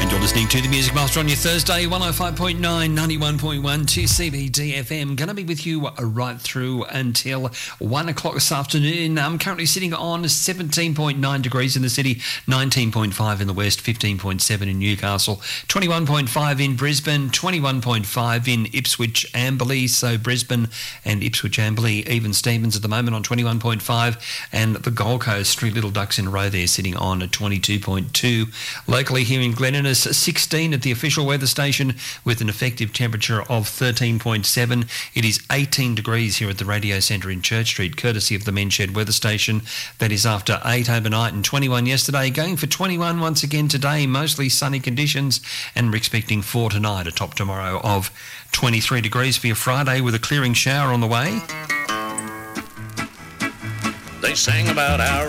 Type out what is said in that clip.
Listening to the Music Master on your Thursday, 105.9, 91.1 to CBD FM. Going to be with you right through until 1 o'clock this afternoon. I'm currently sitting on 17.9 degrees in the city, 19.5 in the west, 15.7 in Newcastle, 21.5 in Brisbane, 21.5 in Ipswich Amberley. So Brisbane and Ipswich Amberley, even Stevens at the moment on 21.5, and the Gold Coast, 3 little ducks in a row there sitting on 22.2. Locally here in Glen Innes, 16 at the official weather station with an effective temperature of 13.7. It is 18 degrees here at the Radio Centre in Church Street, courtesy of the Men's Shed weather station. That is after 8 overnight and 21 yesterday. Going for 21 once again today, mostly sunny conditions, and we're expecting 4 tonight, a top tomorrow of 23 degrees for your Friday with a clearing shower on the way. They sang about our